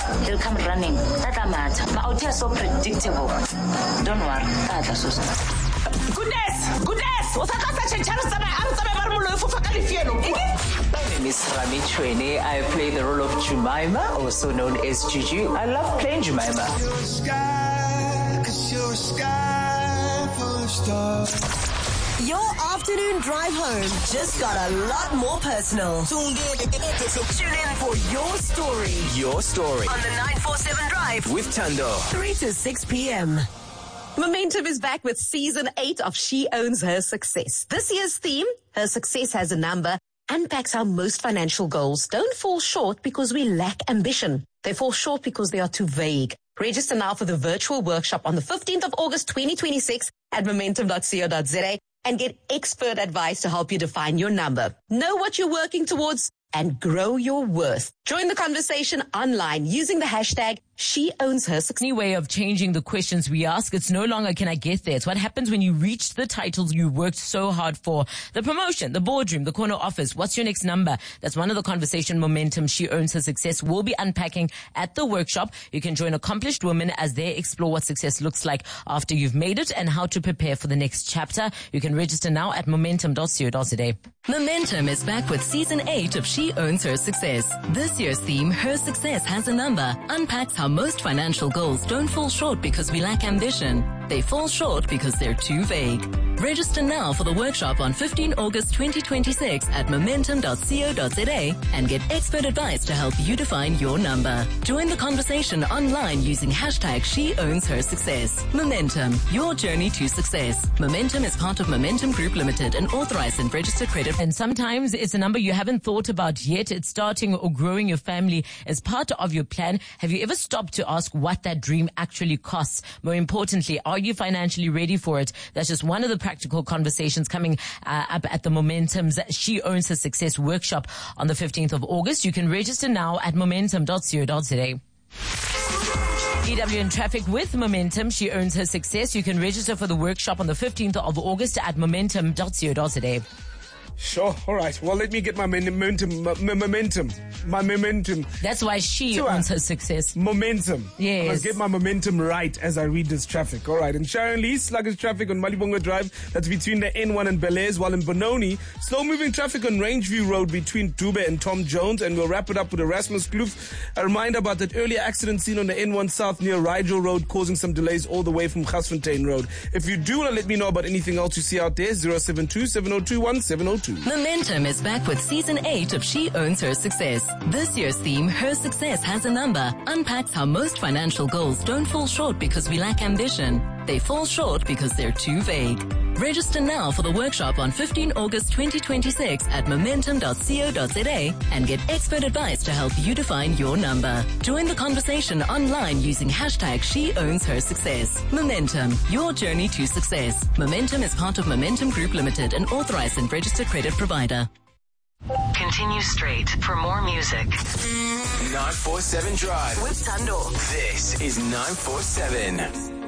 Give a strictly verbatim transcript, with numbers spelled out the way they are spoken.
they'll come running. That matter. My out here so predictable. Don't worry. Goodness! Goodness! What's My name is Rami Chwene. I play the role of Jemima, also known as Juju. I love playing Jemima. Your afternoon drive home just got a lot more personal. Tune in for your story. Your story. On the nine four seven Drive with Tando. three to six p.m. Momentum is back with season eight of She Owns Her Success. This year's theme, Her Success Has a Number, unpacks how most financial goals don't fall short because we lack ambition. They fall short because they are too vague. Register now for the virtual workshop on the fifteenth of August twenty twenty-six at momentum dot co dot za and get expert advice to help you define your number. Know what you're working towards and grow your worth. Join the conversation online using the hashtag She Owns Her Success. Any way of changing the questions we ask. It's no longer can I get there. It's what happens when you reach the titles you worked so hard for. The promotion, the boardroom, the corner office. What's your next number? That's one of the conversation Momentum She Owns Her Success will be unpacking at the workshop. You can join accomplished women as they explore what success looks like after you've made it and how to prepare for the next chapter. You can register now at momentum dot co dot za. Momentum is back with season eight of She Owns Her Success. This year's theme, Her Success Has a Number, unpacks how most financial goals don't fall short because we lack ambition. They fall short because they're too vague. Register now for the workshop on fifteenth of August twenty twenty-six at momentum dot co dot za and get expert advice to help you define your number. Join the conversation online using hashtag She Owns Her Success. Momentum, your journey to success. Momentum is part of Momentum Group Limited, an authorized and registered credit. And sometimes it's a number you haven't thought about yet. It's starting or growing your family as part of your plan. Have you ever stopped to ask what that dream actually costs? More importantly, are you financially ready for it? That's just one of the practical conversations coming uh, up at the Momentum's She Owns Her Success workshop on the fifteenth of August. You can register now at momentum dot co dot za. E W in traffic with Momentum. She Owns Her Success. You can register for the workshop on the fifteenth of August at momentum dot co dot za. Sure. All right. Well, let me get my momentum. My momentum. My momentum. That's why she So, uh, owns her success. Momentum. Yes. I must get my momentum right as I read this traffic. All right. In Sharon Lee, sluggish traffic on Malibongo Drive. That's between the N one and Bel-Air's. While in Benoni, slow-moving traffic on Rangeview Road between Dube and Tom Jones. And we'll wrap it up with Erasmus Kloof. A reminder about that earlier accident seen on the N one South near Rigel Road, causing some delays all the way from Gasfontein Road. If you do want to let me know about anything else you see out there, zero seven two, seven zero two one, seven zero two. Momentum is back with season eight of She Owns Her Success. This year's theme, Her Success Has a Number, unpacks how most financial goals don't fall short because we lack ambition. They fall short because they're too vague. Register now for the workshop on fifteenth of August twenty twenty-six at momentum dot co dot za and get expert advice to help you define your number. Join the conversation online using hashtag She Owns Her Success. Momentum, your journey to success. Momentum is part of Momentum Group Limited, an authorized and registered credit provider. Continue straight for more music. nine four seven Drive With Tando. This is nine four seven.